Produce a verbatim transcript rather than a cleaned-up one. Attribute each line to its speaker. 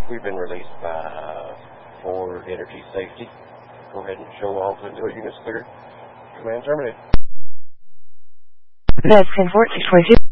Speaker 1: We've been released by Ford Energy Safety. Go ahead and show all the units clear. Command terminated.
Speaker 2: That's ten fourteen twenty-two.